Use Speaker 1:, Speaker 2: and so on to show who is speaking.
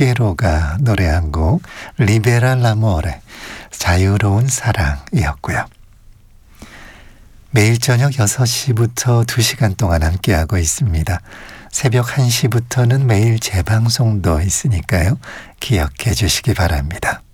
Speaker 1: 피게로가 노래한 곡 리베라 라모레, 자유로운 사랑이었고요. 매일 저녁 6시부터 2시간 동안 함께하고 있습니다. 새벽 1시부터는 매일 재방송도 있으니까요. 기억해 주시기 바랍니다.